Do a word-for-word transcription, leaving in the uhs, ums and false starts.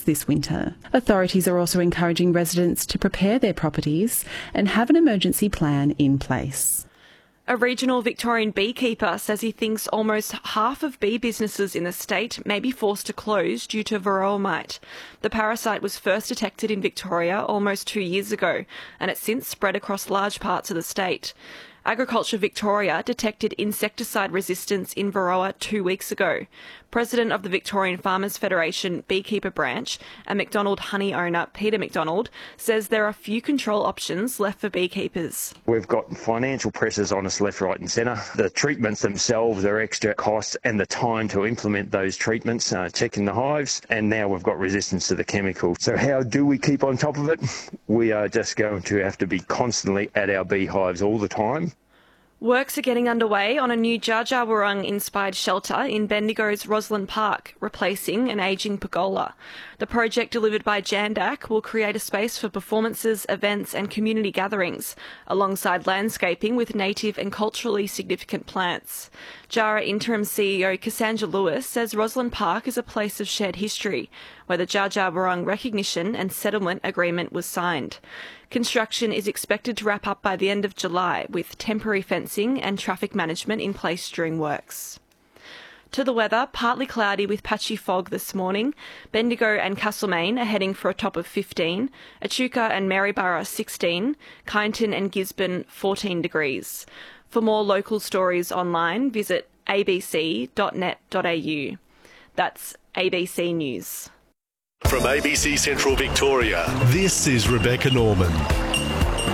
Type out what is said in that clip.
this winter. Authorities are also encouraging residents to prepare their properties and have an emergency plan in place. A regional Victorian beekeeper says he thinks almost half of bee businesses in the state may be forced to close due to varroa mite. The parasite was first detected in Victoria almost two years ago, and it's since spread across large parts of the state. Agriculture Victoria detected insecticide resistance in varroa two weeks ago. President of the Victorian Farmers Federation Beekeeper Branch and McDonald honey owner Peter McDonald says there are few control options left for beekeepers. We've got financial pressures on us left, right and centre. The treatments themselves are extra costs and the time to implement those treatments, uh, checking the hives, and now we've got resistance to the chemical. So how do we keep on top of it? We are just going to have to be constantly at our beehives all the time. Works are getting underway on a new Dja Dja Wurrung-inspired shelter in Bendigo's Roslyn Park, replacing an ageing pergola. The project, delivered by Jandak, will create a space for performances, events and community gatherings, alongside landscaping with native and culturally significant plants. Jara Interim C E O Cassandra Lewis says Roslyn Park is a place of shared history, where the Dja Dja Wurrung recognition and settlement agreement was signed. Construction is expected to wrap up by the end of July, with temporary fencing and traffic management in place during works. To the weather, partly cloudy with patchy fog this morning. Bendigo and Castlemaine are heading for a top of fifteen, Echuca and Maryborough sixteen, Kyneton and Gisborne fourteen degrees. For more local stories online, visit a b c dot net dot a u. That's A B C News. From A B C Central Victoria, this is Rebecca Norman.